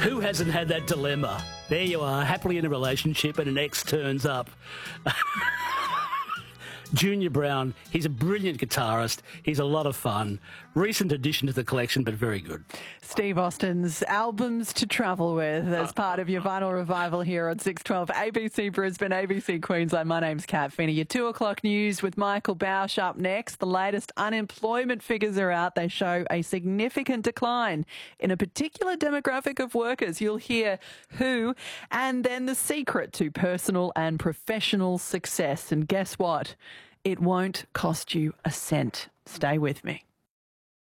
Who hasn't had that dilemma? There you are, happily in a relationship and an ex turns up. Junior Brown, he's a brilliant guitarist. He's a lot of fun. Recent addition to the collection, but very good. Steve Austin's albums to travel with as part of your vinyl revival here on 612 ABC Brisbane, ABC Queensland. My name's Kat Finney. Your 2 o'clock news with Michael Bausch up next. The latest unemployment figures are out. They show a significant decline in a particular demographic of workers. You'll hear who, and then the secret to personal and professional success. And guess what? It won't cost you a cent. Stay with me.